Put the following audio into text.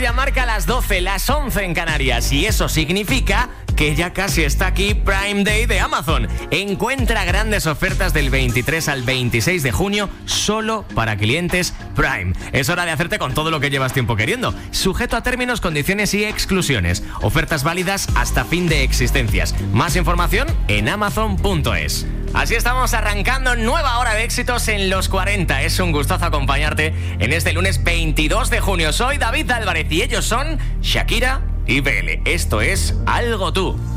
ya marca las 12, las 11 en Canarias y eso significa que ya casi está aquí Prime Day de Amazon. Encuentra grandes ofertas del 23 al 26 de junio solo para clientes Prime. Es hora de hacerte con todo lo que llevas tiempo queriendo. Sujeto a términos, condiciones y exclusiones. Ofertas válidas hasta fin de existencias. Más información en amazon.es. Así estamos arrancando nueva hora de éxitos en los 40. Es un gustazo acompañarte en este lunes 22 de junio. Soy David Álvarez y ellos son Shakira y BL. Esto es Algo Tú.